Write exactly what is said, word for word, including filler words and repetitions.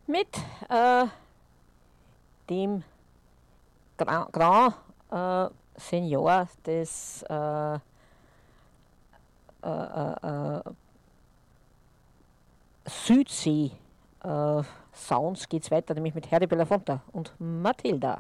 mit äh, dem Grand, Grand äh, Senior des äh, äh, äh, Südsee äh, Sounds geht's weiter, nämlich mit Harry Belafonte und Matilda.